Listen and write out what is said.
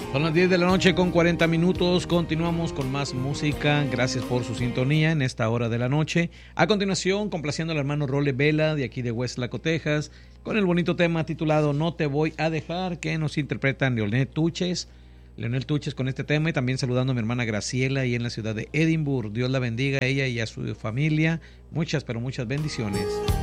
Son las 10 de la noche con 40 minutos. Continuamos con más música. Gracias por su sintonía en esta hora de la noche. A continuación, complaciendo al hermano Role Vela de aquí de Westlaco, Texas, con el bonito tema titulado No te voy a dejar, que nos interpretan Leonel Tuches con este tema, y también saludando a mi hermana Graciela ahí en la ciudad de Edimburgo. Dios la bendiga a ella y a su familia. Muchas, pero muchas bendiciones.